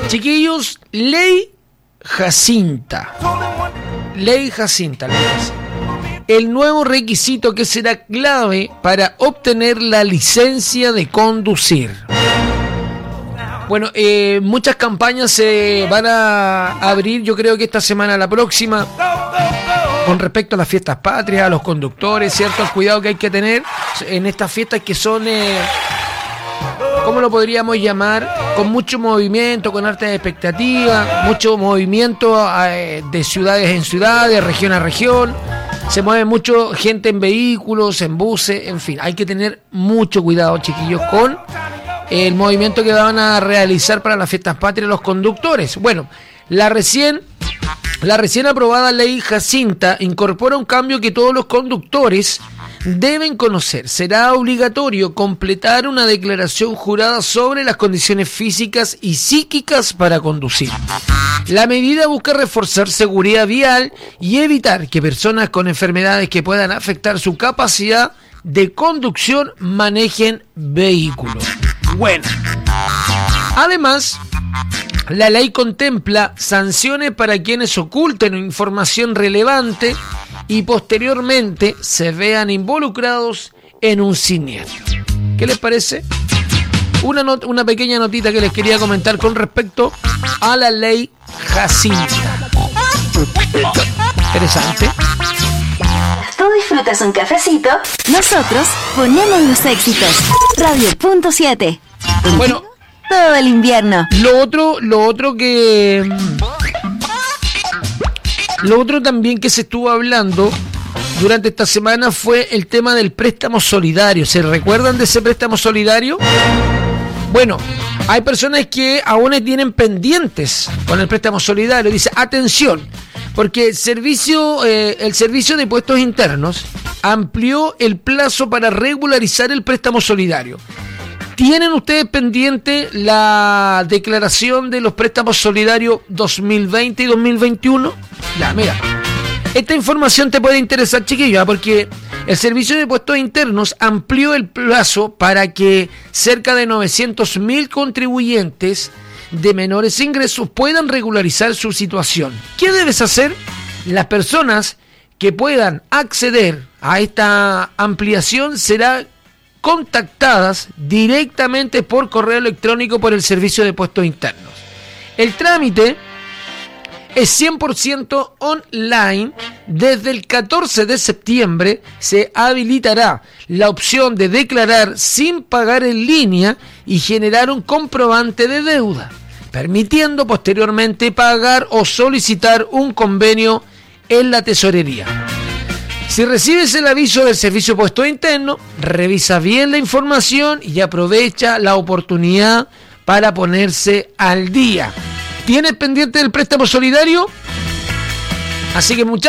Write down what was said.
Chiquillos, Ley Jacinta. El nuevo requisito que será clave para obtener la licencia de conducir. Bueno, muchas campañas se van a abrir, yo creo que esta semana, la próxima, con respecto a las fiestas patrias, a los conductores, ¿cierto? El cuidado que hay que tener en estas fiestas que son, ¿cómo lo podríamos llamar? Con mucho movimiento, con harta expectativa, mucho movimiento de ciudades en ciudades, de región a región. Se mueve mucho gente en vehículos, en buses, en fin. Hay que tener mucho cuidado, chiquillos, con el movimiento que van a realizar para las fiestas patrias los conductores. Bueno, la recién aprobada Ley Jacinta incorpora un cambio que todos los conductores deben conocer. Será obligatorio completar una declaración jurada sobre las condiciones físicas y psíquicas para conducir. La medida busca reforzar seguridad vial y evitar que personas con enfermedades que puedan afectar su capacidad de conducción manejen vehículos. Bueno, además, la ley contempla sanciones para quienes oculten información relevante y posteriormente se vean involucrados en un siniestro. ¿Qué les parece? Una pequeña notita que les quería comentar con respecto a la Ley Jacinta. Interesante. Tú disfrutas un cafecito, nosotros ponemos los éxitos. Radio.7. Bueno, todo el invierno. Lo otro también que se estuvo hablando durante esta semana fue el tema del préstamo solidario. ¿Se recuerdan de ese préstamo solidario? Bueno, hay personas que aún tienen pendientes con el préstamo solidario. Dice, atención, porque el servicio de Puestos Internos amplió el plazo para regularizar el préstamo solidario. ¿Tienen ustedes pendiente la declaración de los préstamos solidarios 2020 y 2021? Ya, mira. Esta información te puede interesar, chiquillo, porque el Servicio de Puestos Internos amplió el plazo para que cerca de 900.000 contribuyentes de menores ingresos puedan regularizar su situación. ¿Qué debes hacer? Las personas que puedan acceder a esta ampliación serán contactadas directamente por correo electrónico por el Servicio de Puestos Internos. El trámite es 100% online. Desde el 14 de septiembre se habilitará la opción de declarar sin pagar en línea y generar un comprobante de deuda, permitiendo posteriormente pagar o solicitar un convenio en la tesorería. Si recibes el aviso del Servicio de Puestos Internos, revisa bien la información y aprovecha la oportunidad para ponerse al día. ¿Tienes pendiente del préstamo solidario? Así que muchachos,